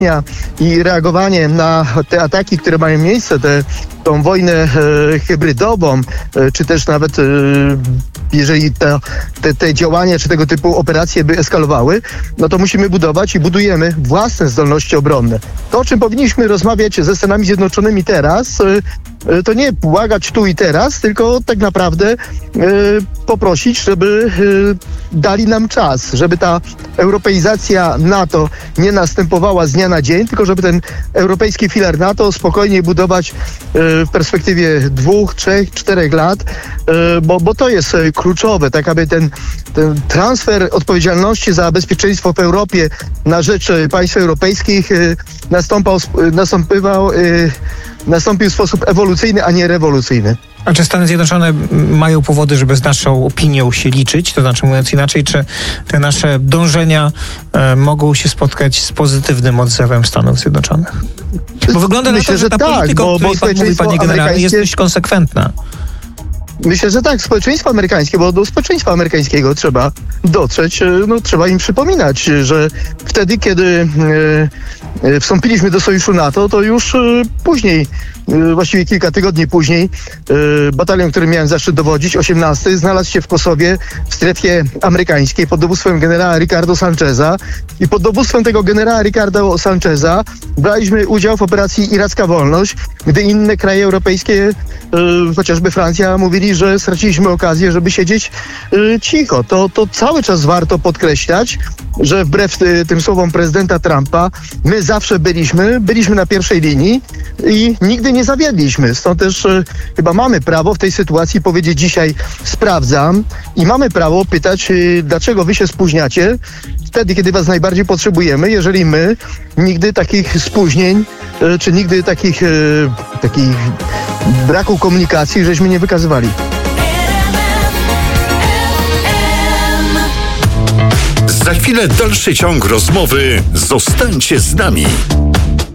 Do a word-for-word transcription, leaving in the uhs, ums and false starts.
stopnia i reagowanie na te ataki, które mają miejsce, tę tą wojnę e, hybrydową, e, czy też nawet e, jeżeli te, te, te działania, czy tego typu operacje by eskalowały, no to musimy budować i budujemy własne zdolności obronne. To, o czym powinniśmy rozmawiać ze Stanami Zjednoczonymi teraz, e, to nie błagać tu i teraz, tylko tak naprawdę e, poprosić, żeby e, dali nam czas, żeby ta europeizacja NATO nie następowała z dnia na dzień, tylko żeby ten europejski filar NATO spokojnie budować e, w perspektywie dwóch, trzech, czterech lat, e, bo, bo to jest kluczowe, tak aby ten, ten transfer odpowiedzialności za bezpieczeństwo w Europie na rzecz państw europejskich e, nastąpał, nastąpywał, e, nastąpił w sposób ewolucyjny, a nie rewolucyjny. A czy Stany Zjednoczone mają powody, żeby z naszą opinią się liczyć? To znaczy, mówiąc inaczej, czy te nasze dążenia e, mogą się spotkać z pozytywnym odzewem Stanów Zjednoczonych? Bo wygląda Myślę, na to, że ta tak, polityka, bo, o której bo pan mówi, panie generale, jest dość konsekwentna. Myślę, że tak, społeczeństwo amerykańskie, bo do społeczeństwa amerykańskiego trzeba dotrzeć, no trzeba im przypominać, że wtedy, kiedy e, e, wstąpiliśmy do sojuszu NATO, to już e, później, e, właściwie kilka tygodni później, e, batalion, który miałem zaszczyt dowodzić, osiemnasty, znalazł się w Kosowie w strefie amerykańskiej pod dowództwem generała Ricardo Sancheza i pod dowództwem tego generała Ricardo Sancheza braliśmy udział w operacji Iracka Wolność, gdy inne kraje europejskie, e, chociażby Francja, mówili, że straciliśmy okazję, żeby siedzieć y, cicho. To, to cały czas warto podkreślać, że wbrew y, tym słowom prezydenta Trumpa, my zawsze byliśmy, byliśmy na pierwszej linii i nigdy nie zawiedliśmy. Stąd też y, chyba mamy prawo w tej sytuacji powiedzieć dzisiaj sprawdzam i mamy prawo pytać, y, dlaczego wy się spóźniacie wtedy, kiedy was najbardziej potrzebujemy, jeżeli my nigdy takich spóźnień, y, czy nigdy takich, y, takich braku komunikacji, żeśmy nie wykazywali. Za chwilę dalszy ciąg rozmowy. Zostańcie z nami.